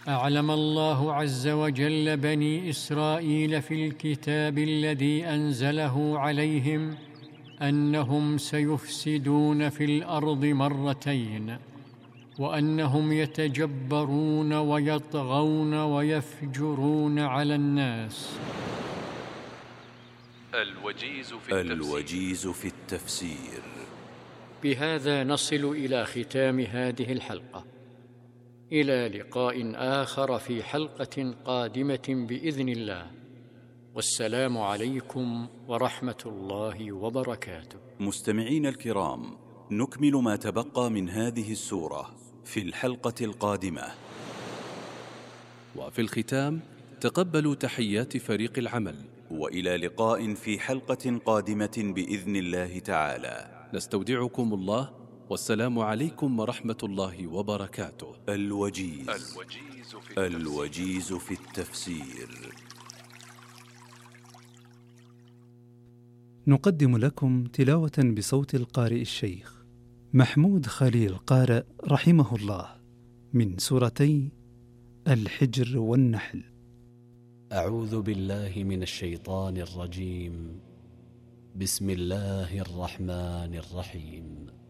أعلم الله عز وجل بني إسرائيل في الكتاب الذي أنزله عليهم أنهم سيفسدون في الأرض مرتين، وأنهم يتجبرون ويطغون ويفجرون على الناس. الوجيز في التفسير. بهذا نصل إلى ختام هذه الحلقة. إلى لقاء آخر في حلقة قادمة بإذن الله، والسلام عليكم ورحمة الله وبركاته. مستمعين الكرام، نكمل ما تبقى من هذه السورة في الحلقة القادمة. وفي الختام تقبلوا تحيات فريق العمل، وإلى لقاء في حلقة قادمة بإذن الله تعالى. نستودعكم الله، والسلام عليكم ورحمة الله وبركاته. الوجيز في التفسير. نقدم لكم تلاوة بصوت القارئ الشيخ محمود خليل قارئ رحمه الله من سورتي الحجر والنحل. أعوذ بالله من الشيطان الرجيم. بسم الله الرحمن الرحيم.